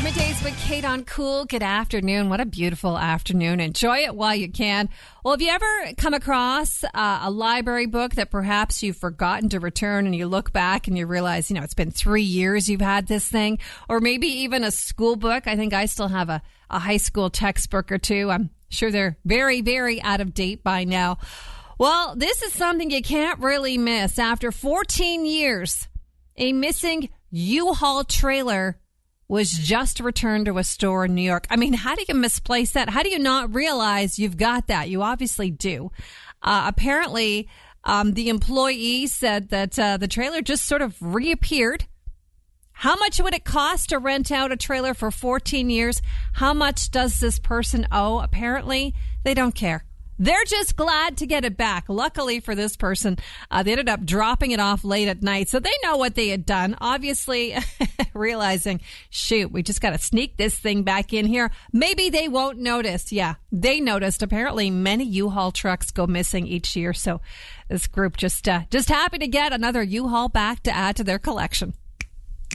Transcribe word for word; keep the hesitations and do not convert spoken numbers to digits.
Middays with Kate on Cool. Good afternoon. What a beautiful afternoon. Enjoy it while you can. Well, have you ever come across uh, a library book that perhaps you've forgotten to return and you look back and you realize, you know, it's been three years you've had this thing? Or maybe even a school book. I think I still have a, a high school textbook or two. I'm sure they're very, very out of date by now. Well, this is something you can't really miss. After fourteen years, a missing U-Haul trailer was just returned to a store in New York. I mean, how do you misplace that? How do you not realize you've got that? You obviously do. Uh, apparently, um, the employee said that uh, the trailer just sort of reappeared. How much would it cost to rent out a trailer for fourteen years? How much does this person owe? Apparently, they don't care. They're just glad to get it back. Luckily for this person, uh, they ended up dropping it off late at night. So they know what they had done. Obviously, realizing, shoot, we just got to sneak this thing back in here. Maybe they won't notice. Yeah, they noticed. Apparently, many U-Haul trucks go missing each year. So this group just, uh, just happy to get another U-Haul back to add to their collection.